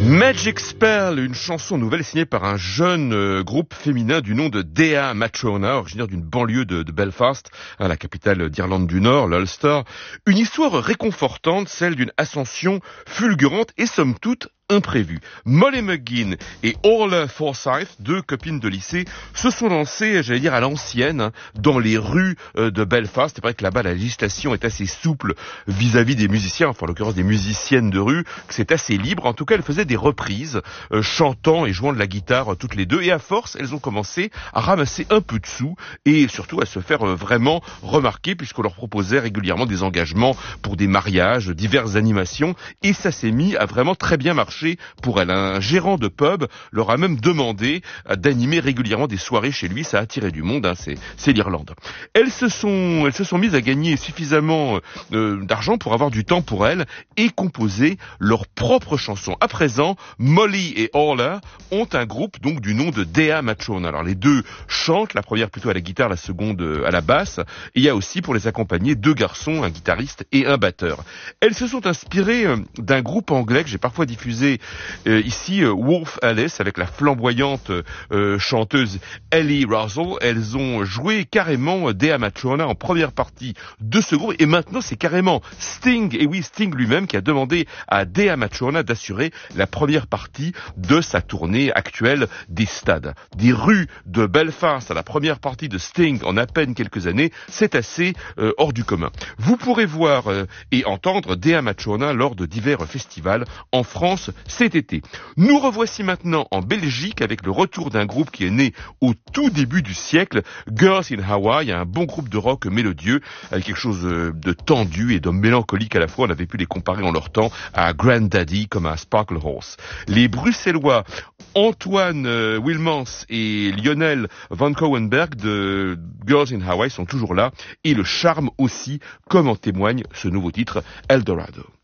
Magic Spell, une chanson nouvelle signée par un jeune groupe féminin du nom de Dea Matrona, originaire d'une banlieue de Belfast, la capitale d'Irlande du Nord, l'Ulster. Une histoire réconfortante, celle d'une ascension fulgurante et somme toute imprévu. Molly McGuinn et Orla Forsyth, deux copines de lycée, se sont lancées, j'allais dire à l'ancienne, dans les rues de Belfast. C'est vrai que là-bas, la législation est assez souple vis-à-vis des musiciens, enfin en l'occurrence des musiciennes de rue, que c'est assez libre. En tout cas, elles faisaient des reprises, chantant et jouant de la guitare toutes les deux. Et à force, elles ont commencé à ramasser un peu de sous et surtout à se faire vraiment remarquer, puisqu'on leur proposait régulièrement des engagements pour des mariages, diverses animations. Et ça s'est mis à vraiment très bien marcher pour elle. Un gérant de pub leur a même demandé d'animer régulièrement des soirées chez lui. Ça a attiré du monde, c'est l'Irlande. Elles se sont mises à gagner suffisamment d'argent pour avoir du temps pour elles et composer leurs propres chansons. À présent, Molly et Orla ont un groupe donc du nom de Dea Matrona. Alors les deux chantent, la première plutôt à la guitare, la seconde à la basse. Et il y a aussi pour les accompagner deux garçons, un guitariste et un batteur. Elles se sont inspirées d'un groupe anglais que j'ai parfois diffusé ici, Wolf Alice, avec la flamboyante chanteuse Ellie Russell. Elles ont joué carrément Dea Matrona en première partie de ce groupe, et maintenant c'est carrément Sting, et oui, Sting lui-même qui a demandé à Dea Matrona d'assurer la première partie de sa tournée actuelle des stades. Des rues de Belfast à la première partie de Sting en à peine quelques années, c'est assez hors du commun. Vous pourrez voir et entendre Dea Matrona lors de divers festivals en France cet été. Nous revoici maintenant en Belgique avec le retour d'un groupe qui est né au tout début du siècle, Girls in Hawaii, un bon groupe de rock mélodieux, avec quelque chose de tendu et de mélancolique à la fois. On avait pu les comparer en leur temps à Grandaddy comme à Sparkle Horse. Les Bruxellois Antoine Wilmans et Lionel Van Cowenberg de Girls in Hawaii sont toujours là, et le charme aussi, comme en témoigne ce nouveau titre, Eldorado.